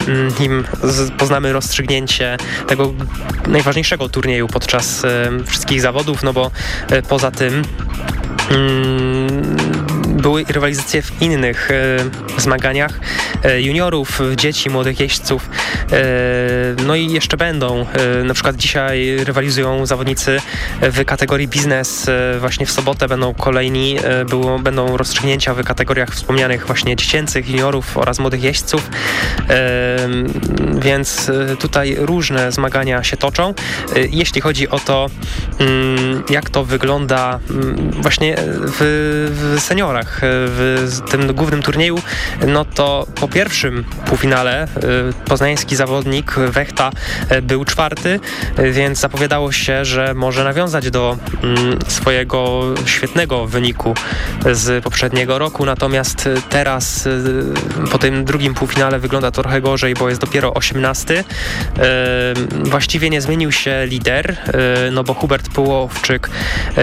nim poznamy rozstrzygnięcie tego najważniejszego turnieju podczas wszystkich zawodów, no bo poza tym były rywalizacje w innych zmaganiach juniorów, dzieci, młodych jeźdźców. No i jeszcze będą. Na przykład dzisiaj rywalizują zawodnicy w kategorii biznes. Właśnie w sobotę będą kolejni, będą rozstrzygnięcia w kategoriach wspomnianych właśnie dziecięcych, juniorów oraz młodych jeźdźców. Więc tutaj różne zmagania się toczą. Jeśli chodzi o to, jak to wygląda właśnie w seniorach, w tym głównym turnieju, no to po pierwszym półfinale poznański zawodnik Wechta był 4, więc zapowiadało się, że może nawiązać do swojego świetnego wyniku z poprzedniego roku, natomiast teraz po tym drugim półfinale wygląda trochę gorzej, bo jest dopiero 18. Właściwie nie zmienił się lider, no bo Hubert Połowczyk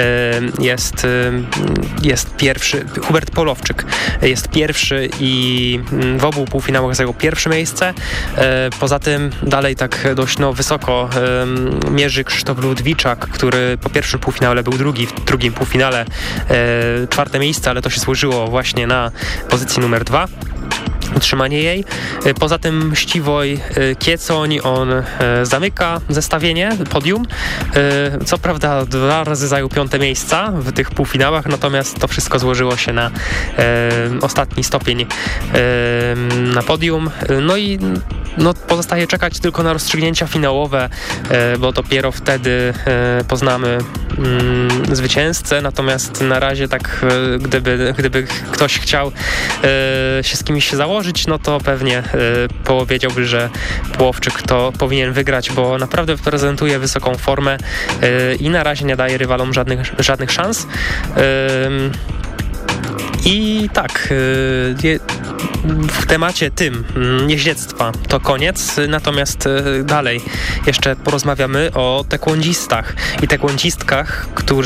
jest pierwszy. Hubert Polowczyk jest pierwszy i w obu półfinałach zajął pierwsze miejsce. Poza tym dalej tak dość wysoko mierzy Krzysztof Ludwiczak, który po pierwszym półfinale był drugi, w drugim półfinale 4. miejsce, ale to się służyło właśnie na pozycji numer 2. Utrzymanie jej. Poza tym Ściwoj Kiecoń, on zamyka zestawienie, podium. Co prawda 2 razy zajął 5. miejsca w tych półfinałach, natomiast to wszystko złożyło się na ostatni stopień na podium. No i pozostaje czekać tylko na rozstrzygnięcia finałowe, bo dopiero wtedy poznamy zwycięzcę, natomiast na razie tak gdyby ktoś chciał się z kimś założyć, no to pewnie powiedziałby, że Połowczyk to powinien wygrać, bo naprawdę prezentuje wysoką formę i na razie nie daje rywalom żadnych szans. I tak, w temacie tym jeździectwa to koniec, natomiast dalej jeszcze porozmawiamy o taekwondzistach i taekwondzistkach,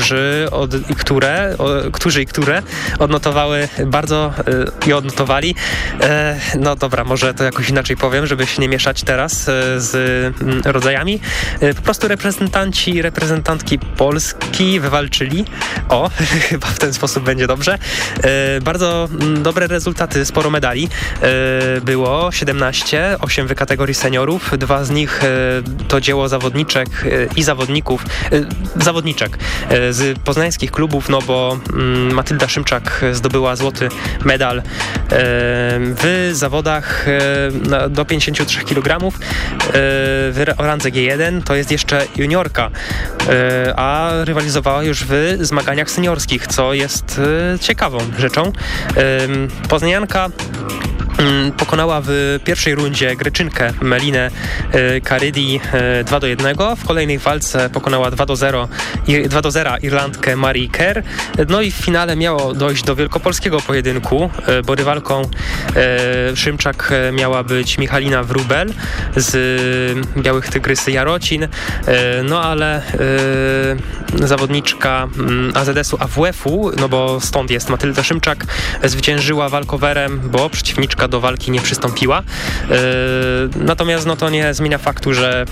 które odnotowały bardzo i odnotowali. No dobra, może to jakoś inaczej powiem, żeby się nie mieszać teraz z rodzajami. Po prostu reprezentanci i reprezentantki Polski wywalczyli. Chyba w ten sposób będzie dobrze. Bardzo dobre rezultaty, sporo medali. Było 17, 8 w kategorii seniorów, 2 z nich to dzieło zawodniczek i zawodniczek z poznańskich klubów, no bo Matylda Szymczak zdobyła złoty medal w zawodach do 53 kg w randze G1, to jest jeszcze juniorka, a rywalizowała już w zmaganiach seniorskich, co jest ciekawą rzeczą. Poznanianka pokonała w pierwszej rundzie Greczynkę Melinę Karydi 2-1. W kolejnej walce pokonała 2-0 Irlandkę Marie Kerr. No i w finale miało dojść do wielkopolskiego pojedynku, bo rywalką Szymczak miała być Michalina Wróbel z Białych Tygrysy Jarocin. No ale zawodniczka AZS-u AWF-u, no bo stąd jest Matylda Szymczak, zwyciężyła walkowerem, bo przeciwniczka do walki nie przystąpiła. Natomiast to nie zmienia faktu, że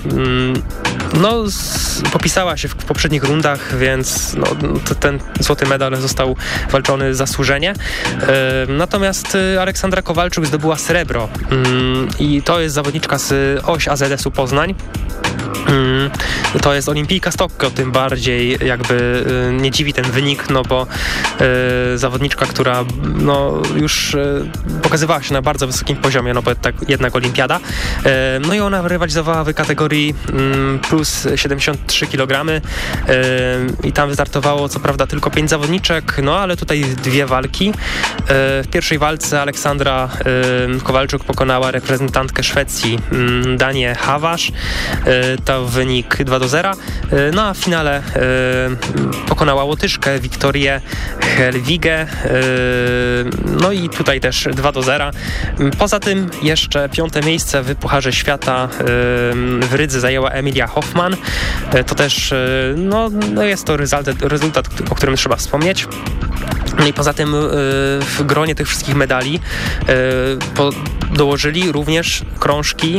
popisała się w poprzednich rundach, więc ten złoty medal został walczony zasłużenie. Natomiast Aleksandra Kowalczuk zdobyła srebro i to jest zawodniczka z OŚ AZS-u Poznań. To jest olimpijka Stokko, tym bardziej jakby nie dziwi ten wynik, no bo zawodniczka, która już pokazywała się na bardzo wysokim poziomie, no bo jednak olimpiada. No i ona rywalizowała w kategorii plus 73 kg i tam wystartowało co prawda tylko 5 zawodniczek, no ale tutaj 2 walki. W pierwszej walce Aleksandra Kowalczuk pokonała reprezentantkę Szwecji Danię Hawasz. To wynik 2-0. No a w finale pokonała Łotyszkę Wiktorię Helwigę. No i tutaj też 2-0. Poza tym jeszcze 5. miejsce w Pucharze Świata w Rydze zajęła Emilia Hoffman. To też jest to rezultat, o którym trzeba wspomnieć. No i poza tym w gronie tych wszystkich medali dołożyli również krążki